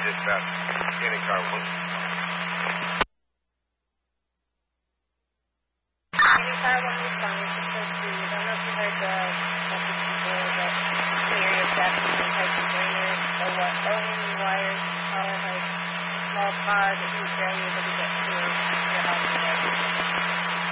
dispatch. Any car one. Any car one responding to code 2. I don't know if you heard the message before, but the area of traffic is like containers, the loading wires, power like small car that he was barely able to get to your house today.